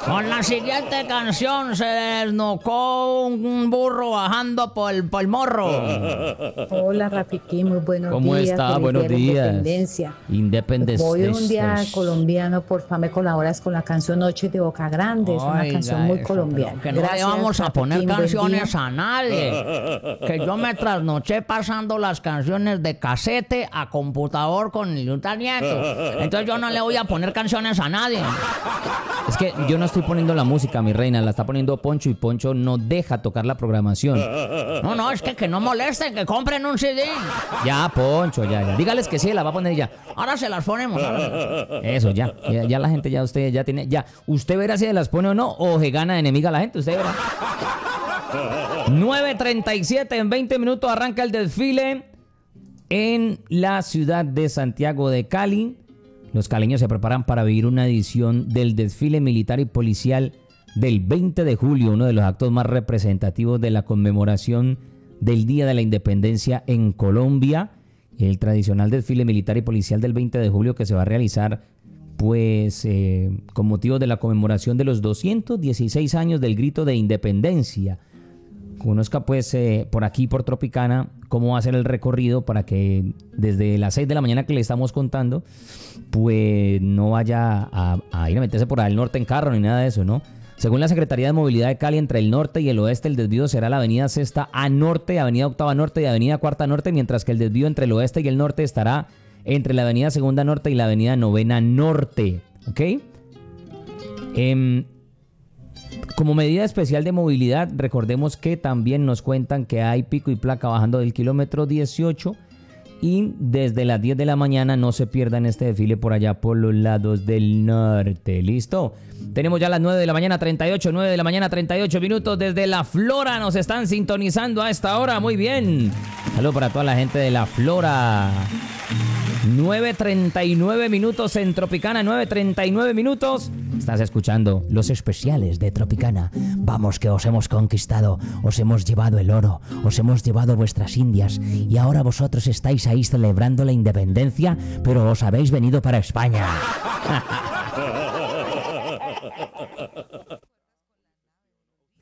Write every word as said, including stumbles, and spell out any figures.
Con la siguiente canción se desnucó un burro bajando por el, por el morro. Hola, Rafiki, muy buenos ¿Cómo días. está? Feliz Buenos día de días. Independencia. Independencia. Hoy es un día colombiano, porfa, me colaboras con la canción Noche de Boca Grande. Es una Oiga, canción muy eso, colombiana. pero que no le Gracias, vamos a poner Rafiquín, buen canciones día. a nadie. Que yo me trasnoché pasando las canciones de casete a computador con el Nieto. Entonces yo no le voy a poner canciones a nadie. Es que yo no estoy poniendo la música, mi reina, la está poniendo Poncho y Poncho no deja tocar la programación. No, no, es que, que no molesten, que compren un C D. Ya, Poncho, ya, ya. Dígales que sí, la va a poner ya. Ahora se las ponemos. Ahora se las ponemos. Eso, ya, ya. Ya la gente, ya usted ya tiene. Ya, usted verá si se las pone o no, o se gana enemiga a la gente, usted verá. nueve treinta y siete, en veinte minutos arranca el desfile en la ciudad de Santiago de Cali. Los caleños se preparan para vivir una edición del desfile militar y policial del veinte de julio, uno de los actos más representativos de la conmemoración del Día de la Independencia en Colombia. El tradicional desfile militar y policial del veinte de julio que se va a realizar pues eh, con motivo de la conmemoración de los doscientos dieciséis años del grito de independencia. Conozca pues eh, por aquí, por Tropicana, cómo va a ser el recorrido para que desde las seis de la mañana que le estamos contando, pues no vaya a, a ir a meterse por el norte en carro ni nada de eso, ¿no? Según la Secretaría de Movilidad de Cali, entre el norte y el oeste, el desvío será la avenida Sexta A Norte, avenida Octava Norte y avenida Cuarta Norte, mientras que el desvío entre el oeste y el norte estará entre la avenida Segunda Norte y la avenida Novena Norte, ¿ok? Eh, Como medida especial de movilidad, recordemos que también nos cuentan que hay pico y placa bajando del kilómetro dieciocho y desde las diez de la mañana no se pierdan este desfile por allá por los lados del norte. ¿Listo? Tenemos ya las nueve de la mañana treinta y ocho, nueve de la mañana treinta y ocho minutos desde La Flora. Nos están sintonizando a esta hora. Muy bien. Saludos para toda la gente de La Flora. nueve treinta y nueve minutos en Tropicana, nueve treinta y nueve minutos. Estás escuchando los especiales de Tropicana. Vamos, que os hemos conquistado, os hemos llevado el oro, os hemos llevado vuestras indias y ahora vosotros estáis ahí celebrando la independencia, pero os habéis venido para España.